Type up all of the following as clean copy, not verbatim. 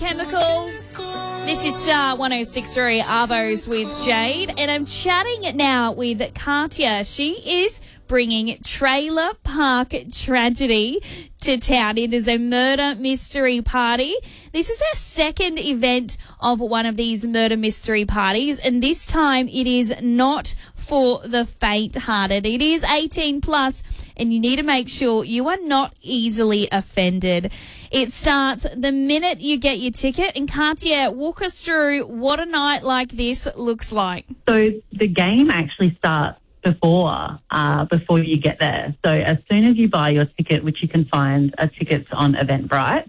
Chemical. This is Star 106.3 Arvos with Jade, and I'm chatting now with Katya. She is bringing Trailer Park Tragedy to town. It is a murder mystery party. This is our second event of one of these murder mystery parties, and this time it is not for the faint-hearted. It is 18 plus, and you need to make sure you are not easily offended. It starts the minute you get your ticket. And Katya, walk us through what a night like this looks like. So the game actually starts before you get there. So as soon as you buy your ticket, which you can find tickets on Eventbrite,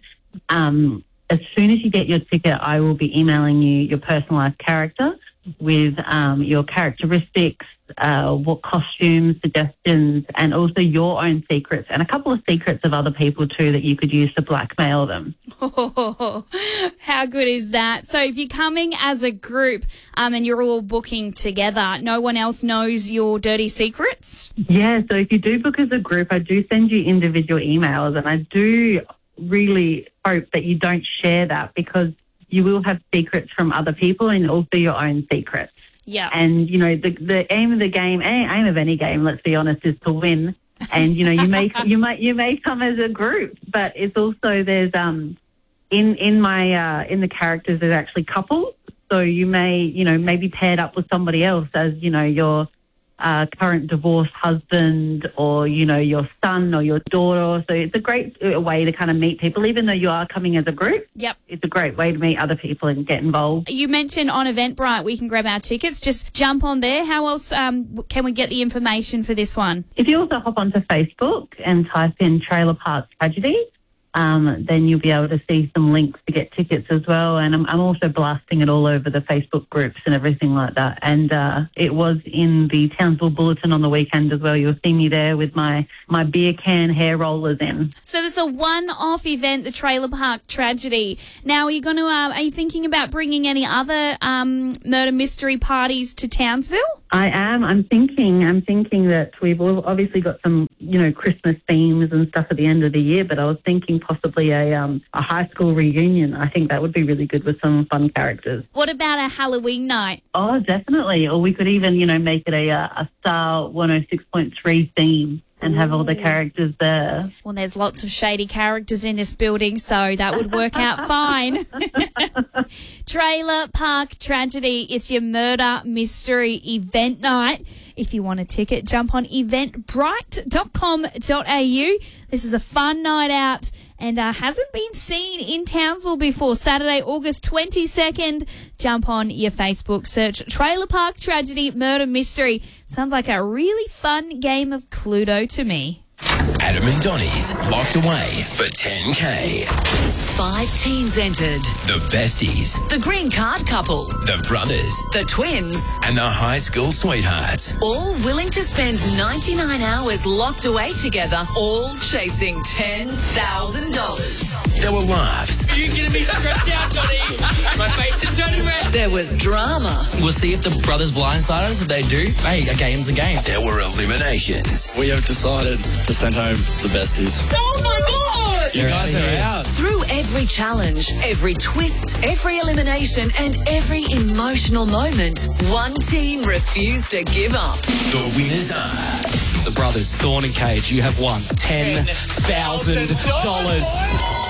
as soon as you get your ticket, I will be emailing you your personalised character with your characteristics, what costumes, suggestions, and also your own secrets, and a couple of secrets of other people too that you could use to blackmail them. Oh, how good is that? So if you're coming as a group and you're all booking together, no one else knows your dirty secrets? Yeah, so if you do book as a group, I do send you individual emails, and I do really hope that you don't share that, because you will have secrets from other people and also your own secrets. Yeah. And, you know, the aim of the game, aim of any game, let's be honest, is to win. And, you know, you may come as a group, but it's also there's in the characters there's actually couples. So you may be paired up with somebody else as, you know, your current divorced husband, or, you know, your son or your daughter. So it's a great way to kind of meet people, even though you are coming as a group. Yep. It's a great way to meet other people and get involved. You mentioned on Eventbrite we can grab our tickets. Just jump on there. How else can we get the information for this one? If you also hop onto Facebook and type in Trailer Park Tragedy, then you'll be able to see some links to get tickets as well. And I'm also blasting it all over the Facebook groups and everything like that. And it was in the Townsville Bulletin on the weekend as well. You'll see me there with my beer can hair rollers in. So there's a one-off event, the Trailer Park Tragedy. Now, are you thinking about bringing any other murder mystery parties to Townsville? I am. I'm thinking that we've obviously got some, you know, Christmas themes and stuff at the end of the year, but I was thinking possibly a high school reunion. I think that would be really good with some fun characters. What about a Halloween night? Oh, definitely. Or we could even, you know, make it a Star 106.3 theme and have all the characters there. Well, there's lots of shady characters in this building, so that would work out fine. Trailer Park Tragedy. It's your murder mystery event night. If you want a ticket, jump on eventbrite.com.au. This is a fun night out and hasn't been seen in Townsville before. Saturday, August 22nd. Jump on your Facebook, search Trailer Park Tragedy Murder Mystery. Sounds like a really fun game of Cluedo to me. Adam and Donnie's locked away for 10K. 5 teams entered. The besties, The green card couple, the brothers, the twins, and the high school sweethearts. all willing to spend 99 hours locked away together, all chasing $10,000. There were laughs, Are you getting me stressed out, Donnie? My face is turning red. There was drama. We'll see if the brothers blindside us. If they do, hey, a game's a game. there were eliminations. We have decided to send home the besties. Oh, my God! You guys are out. Through every challenge, every twist, every elimination, and every emotional moment, one team refused to give up. The winners are The brothers, Thorn and Cage, you have won $10,000.